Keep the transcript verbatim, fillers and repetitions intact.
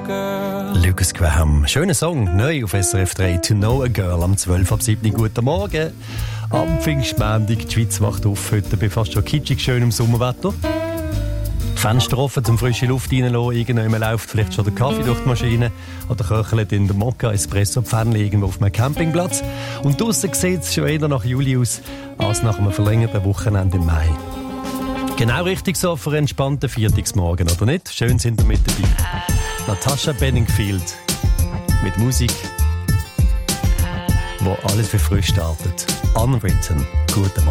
girl. Lucas Graham. Schöner Song, neu auf S R F drei. To Know a Girl am zwölf ab sieben. Guten Morgen. Am Pfingstmontag, die Schweiz wacht auf heute bei fast schon kitschig schönem Sommerwetter. Fenster offen, zum frische Luft reinlassen. Irgendjemand läuft vielleicht schon der Kaffee durch die Maschine oder köchelt in der Mokka Espresso-Pfännchen irgendwo auf einem Campingplatz. Und draussen sieht es schon eher nach Juli aus als nach einem verlängerten Wochenende im Mai. Genau richtig so für einen entspannten Viertagsmorgen, oder nicht? Schön sind wir mit dabei. Natasha Bedingfield mit Musik, wo alles für frisch startet. Unwritten. Guten Morgen.